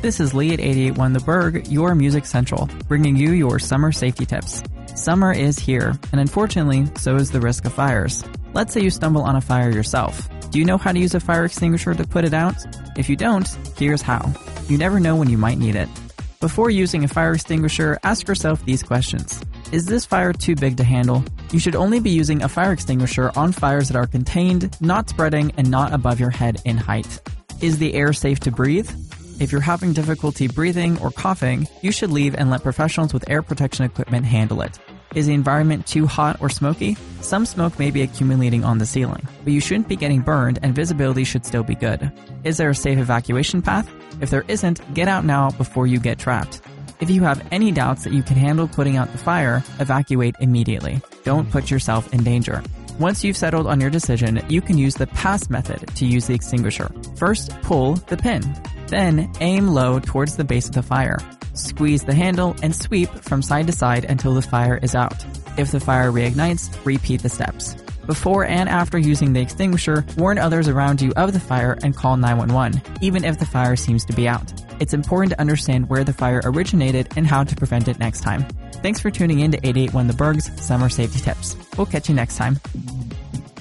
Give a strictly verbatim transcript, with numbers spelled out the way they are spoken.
This is Lee at eighty-eight point one The Berg, your Music Central, bringing you your summer safety tips. Summer is here, and unfortunately, so is the risk of fires. Let's say you stumble on a fire yourself. Do you know how to use a fire extinguisher to put it out? If you don't, here's how. You never know when you might need it. Before using a fire extinguisher, ask yourself these questions. Is this fire too big to handle? You should only be using a fire extinguisher on fires that are contained, not spreading, and not above your head in height. Is the air safe to breathe? If you're having difficulty breathing or coughing, you should leave and let professionals with air protection equipment handle it. Is the environment too hot or smoky? Some smoke may be accumulating on the ceiling, but you shouldn't be getting burned and visibility should still be good. Is there a safe evacuation path? If there isn't, get out now before you get trapped. If you have any doubts that you can handle putting out the fire, evacuate immediately. Don't put yourself in danger. Once you've settled on your decision, you can use the pass method to use the extinguisher. First, pull the pin. Then, aim low towards the base of the fire. Squeeze the handle and sweep from side to side until the fire is out. If the fire reignites, repeat the steps. Before and after using the extinguisher, warn others around you of the fire and call nine one one, even if the fire seems to be out. It's important to understand where the fire originated and how to prevent it next time. Thanks for tuning in to eighty-eight point one The Berg's Summer Safety Tips. We'll catch you next time.